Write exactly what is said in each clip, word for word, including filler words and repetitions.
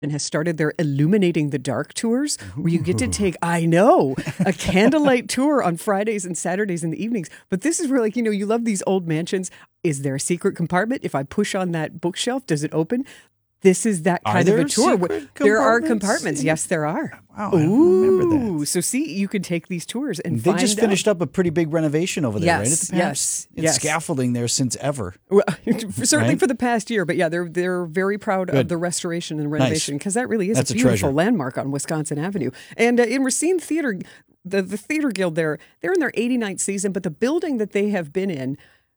and has started their Illuminating the Dark tours, where you get to take, I know, a candlelight tour on Fridays and Saturdays in the evenings. But this is where, like, you know, you love these old mansions. Is there a secret compartment? If I push on that bookshelf, does it open? This is that kind Are of a tour. There are compartments? compartments. Yes, there are. Wow, I don't remember that. So see, you could take these tours and They find just finished out. up a pretty big renovation over there, Yes, right? At the yes, It's yes. scaffolding there since ever. Well, certainly Right? for the past year, but yeah, they're they're very proud of Good. the restoration and renovation because that really is That's a a beautiful treasure. landmark on Wisconsin Avenue. And uh, in Racine Theater, the the Theater Guild there, they're in their eighty-ninth season, but the building that they have been in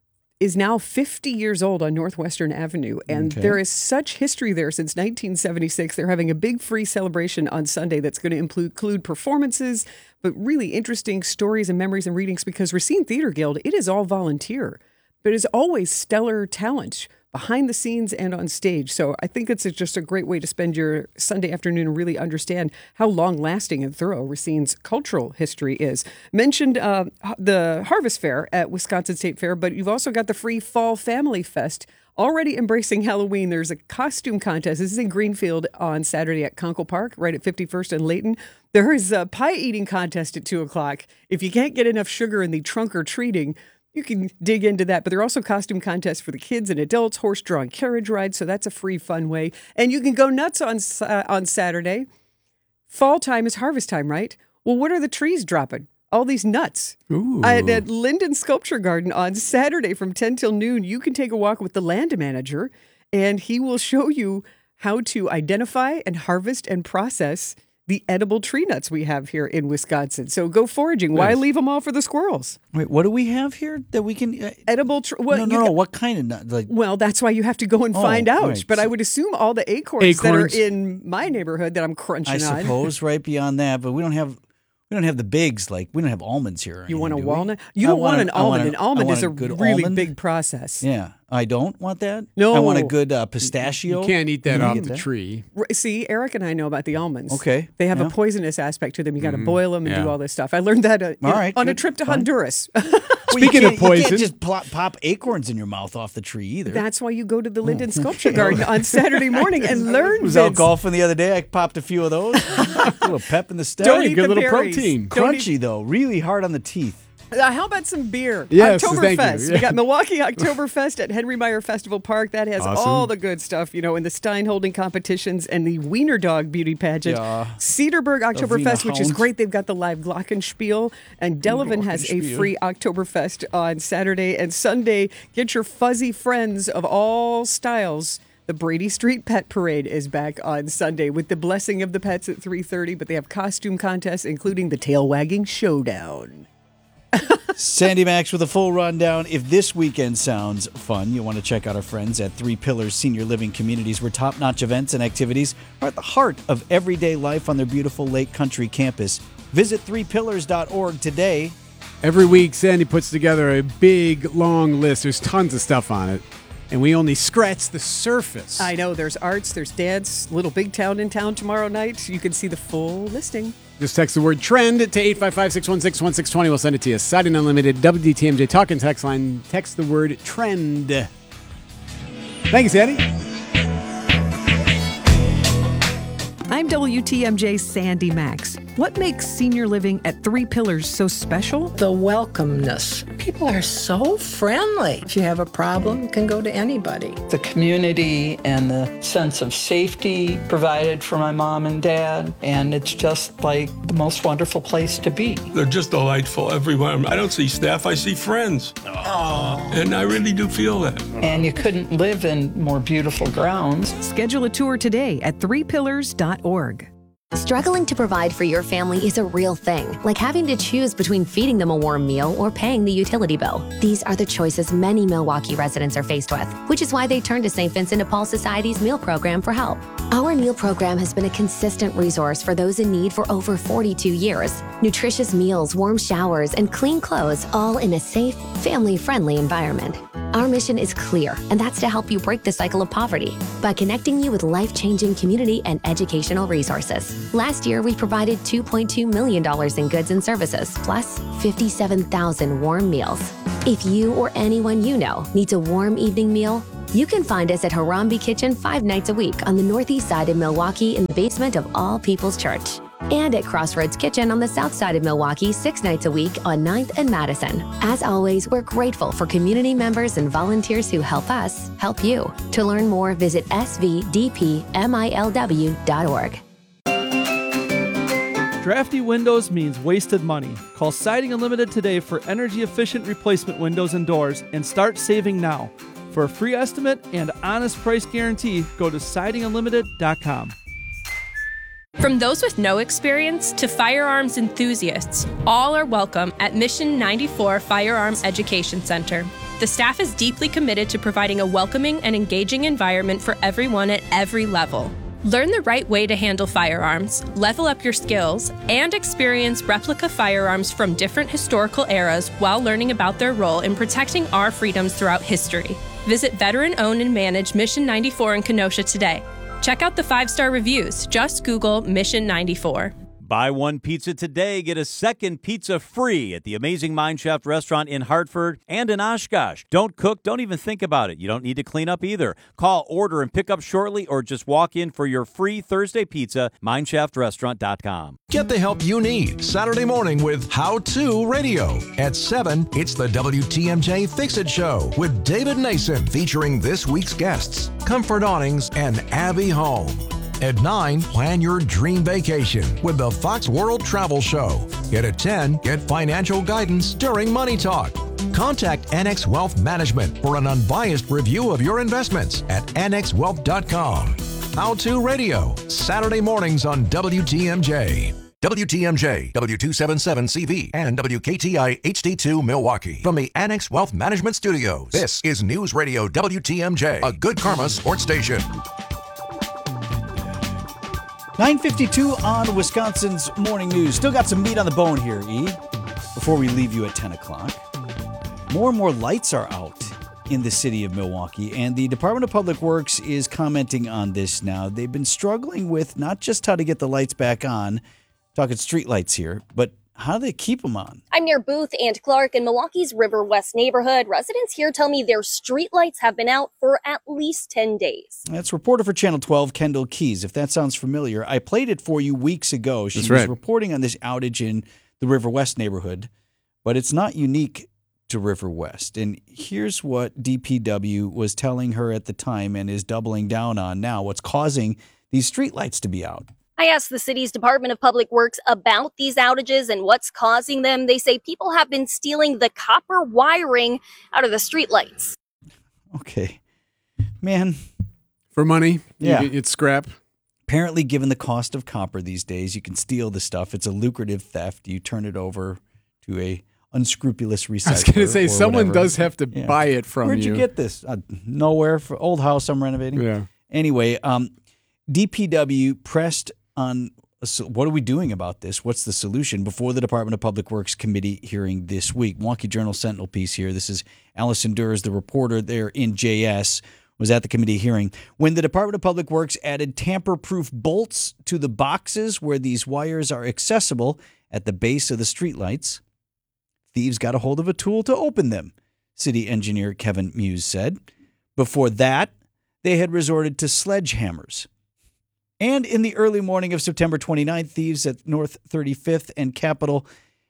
is now fifty years old on Northwestern Avenue. And Okay. there is such history there since nineteen seventy-six. They're having a big free celebration on Sunday that's going to include, include performances, but really interesting stories and memories and readings because Racine Theater Guild, it is all volunteer, but it's always stellar talent behind the scenes and on stage. So I think it's a, just a great way to spend your Sunday afternoon and really understand how long-lasting and thorough Racine's cultural history is. Mentioned uh, the Harvest Fair at Wisconsin State Fair, but you've also got the free Fall Family Fest. Already embracing Halloween, there's a costume contest. This is in Greenfield on Saturday at Conkle Park, right at fifty-first and Layton. There is a pie eating contest at two o'clock. If you can't get enough sugar in the trunk or treating, you can dig into that. But there are also costume contests for the kids and adults, horse-drawn carriage rides, so that's a free, fun way. And you can go nuts on uh, on Saturday. Fall time is harvest time, right? Well, what are the trees dropping? All these nuts. Ooh. At, at Linden Sculpture Garden on Saturday from ten till noon, you can take a walk with the land manager, and he will show you how to identify and harvest and process the edible tree nuts we have here in Wisconsin. So go foraging. Why Nice. leave them all for the squirrels? Wait, what do we have here that we can? Uh, Edible tree. Well, no, you no, no. got- What kind of nut? Like, well, that's why you have to go and Oh, find out. right. But I So- would assume all the acorns, Acorns. that are in my neighborhood that I'm crunching I on. suppose right beyond that, but we don't have we don't have the bigs. Like we don't have almonds here. or You want a anything, do we? walnut? You I don't want, a- an I want almond. a- An I almond want is a good really almond. big process. Yeah, I don't want that. No. I want a good uh, pistachio. You can't eat that You off get the that? tree. R- See, Eric and I know about the almonds. Okay, They have yeah. a poisonous aspect to them. You got to boil them and do Yeah. all this stuff. I learned that uh, All right, on a good, trip to fine. Honduras. Well, you Speaking of can't- you poison- can't just plop, pop acorns in your mouth off the tree either. That's why you go to the Linden Sculpture Garden on Saturday morning and learn. I was out Vince. golfing the other day. I popped a few of those. a little pep in the step. Don't Hey, eat good the little berries. protein. Don't eat- Crunchy though, really hard on the teeth. Uh, how about some beer? Yes, thank you. Oktoberfest. We Yeah. got Milwaukee Oktoberfest at Henry Meyer Festival Park. That has Awesome. all the good stuff, you know, in the Stein holding competitions and the Wiener Dog beauty pageant. Yeah. Cedarburg Oktoberfest, which is Wiener great. They've got the live Glockenspiel. And Delavan has a Glockenspiel. free Oktoberfest on Saturday and Sunday. Get your fuzzy friends of all styles. The Brady Street Pet Parade is back on Sunday with the blessing of the pets at three thirty, but they have costume contests, including the Tail Wagging Showdown. Sandy Max with a full rundown. If this weekend sounds fun, you'll want to check out our friends at Three Pillars Senior Living Communities, where top-notch events and activities are at the heart of everyday life on their beautiful Lake Country campus. Visit three pillars dot org today. Every week, Sandy puts together a big, long list. There's tons of stuff on it. And we only scratch the surface. I know there's arts, there's dance, Little Big Town in town tomorrow night. You can see the full listing. Just text the word TREND to eight five five, six one six, one six two zero. We'll send it to you. Siding Unlimited, W D T M J Talk and Text Line. Text the word TREND. Thank you, Sandy. I'm W T M J's Sandy Max. What makes senior living at Three Pillars so special? The welcomeness. People are so friendly. If you have a problem, you can go to anybody. The community and the sense of safety provided for my mom and dad, and it's just like the most wonderful place to be. They're just delightful, everyone. I don't see staff, I see friends. Aww. And I really do feel that. And you couldn't live in more beautiful grounds. Schedule a tour today at three pillars dot org. Struggling to provide for your family is a real thing, like having to choose between feeding them a warm meal or paying the utility bill. These are the choices many Milwaukee residents are faced with, which is why they turn to Saint Vincent de Paul Society's meal program for help. Our meal program has been a consistent resource for those in need for over forty-two years. Nutritious meals, warm showers, and clean clothes, all in a safe, family-friendly environment. Our mission is clear, and that's to help you break the cycle of poverty by connecting you with life-changing community and educational resources. Last year, we provided two point two million dollars in goods and services, plus fifty-seven thousand warm meals. If you or anyone you know needs a warm evening meal, You can find us at Harambe Kitchen five nights a week on the northeast side of Milwaukee in the basement of All People's Church. And at Crossroads Kitchen on the south side of Milwaukee six nights a week on ninth and Madison. As always, we're grateful for community members and volunteers who help us help you. To learn more, visit s v d p milw dot org. Drafty windows means wasted money. Call Siding Unlimited today for energy-efficient replacement windows and doors and start saving now. For a free estimate and honest price guarantee, go to siding unlimited dot com. From those with no experience to firearms enthusiasts, all are welcome at Mission ninety-four Firearms Education Center. The staff is deeply committed to providing a welcoming and engaging environment for everyone at every level. Learn the right way to handle firearms, level up your skills, and experience replica firearms from different historical eras while learning about their role in protecting our freedoms throughout history. Visit veteran-owned and managed Mission ninety-four in Kenosha today. Check out the five-star reviews. Just Google Mission ninety-four. Buy one pizza today, get a second pizza free at the Amazing Mineshaft restaurant in Hartford and in Oshkosh. Don't cook, don't even think about it. You don't need to clean up either. Call, order, and pick up shortly, or just walk in for your free Thursday pizza, mineshaft restaurant dot com. Get the help you need Saturday morning with How To Radio. At seven, it's the W T M J Fix-It Show with David Nason featuring this week's guests, Comfort Awnings and Abby Home. At nine, plan your dream vacation with the Fox World Travel Show. And at ten, get financial guidance during Money Talk. Contact Annex Wealth Management for an unbiased review of your investments at annex wealth dot com. How To Radio, Saturday mornings on W T M J. W T M J, W two seventy-seven C V, and W K T I H D two Milwaukee. From the Annex Wealth Management Studios, this is News Radio W T M J, a Good Karma sports station. nine fifty-two on Wisconsin's Morning News. Still got some meat on the bone here, E, before we leave you at ten o'clock. More and more lights are out in the city of Milwaukee, and the Department of Public Works is commenting on this now. They've been struggling with not just how to get the lights back on, talking street lights here, but how do they keep them on? I'm near Booth and Clark in Milwaukee's River West neighborhood. Residents here tell me their streetlights have been out for at least ten days. That's reporter for Channel twelve, Kendall Keys. If that sounds familiar, I played it for you weeks ago. She That's was right. reporting on this outage in the River West neighborhood, but it's not unique to River West. And here's what D P W was telling her at the time and is doubling down on now, what's causing these streetlights to be out. I asked the city's Department of Public Works about these outages and what's causing them. They say people have been stealing the copper wiring out of the streetlights. Okay. Man. For money? Yeah. You, it's scrap. Apparently, given the cost of copper these days, you can steal the stuff. It's a lucrative theft. You turn it over to a unscrupulous recycler. I was going to say, or someone whatever. does have to Yeah. buy it from Where'd you. you get this? Uh, nowhere. For old house I'm renovating. Yeah. Anyway, um, D P W pressed on so what are we doing about this? What's the solution before the Department of Public Works committee hearing this week? Milwaukee Journal Sentinel piece here. This is Allison Durs, the reporter there in J S, was at the committee hearing. When the Department of Public Works added tamper-proof bolts to the boxes where these wires are accessible at the base of the streetlights, thieves got a hold of a tool to open them, city engineer Kevin Muse said. Before that, they had resorted to sledgehammers. And in the early morning of September twenty-ninth, thieves at North thirty-fifth and Capitol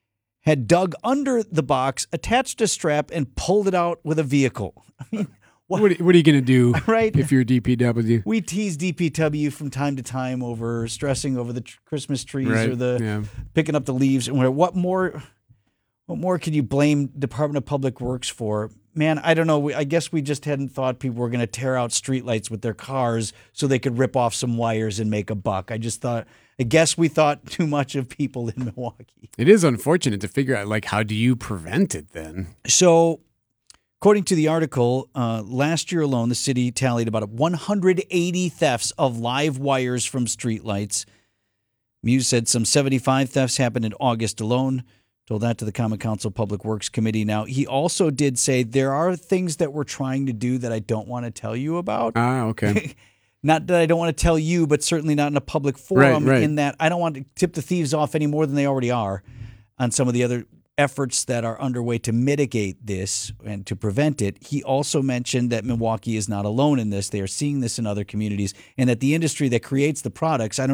had dug under the box, attached a strap, and pulled it out with a vehicle. I mean, what, what, what are you going to do right? if you're D P W? We tease D P W from time to time over stressing over the tr- Christmas trees Right, or the yeah. picking up the leaves. And what more? What more can you blame Department of Public Works for? Man, I don't know. We, I guess we just hadn't thought people were going to tear out streetlights with their cars so they could rip off some wires and make a buck. I just thought, I guess we thought too much of people in Milwaukee. It is unfortunate to figure out, like, how do you prevent it then? So, according to the article, uh, last year alone, the city tallied about one hundred eighty thefts of live wires from streetlights. Muse said some seventy-five thefts happened in August alone. Told that to the Common Council Public Works Committee. Now, he also did say there are things that we're trying to do that I don't want to tell you about. Ah, okay. Not that I don't want to tell you, but certainly not in a public forum, Right, right. in that I don't want to tip the thieves off any more than they already are on some of the other efforts that are underway to mitigate this and to prevent it. He also mentioned that Milwaukee is not alone in this. They are seeing this in other communities, and that the industry that creates the products, I don't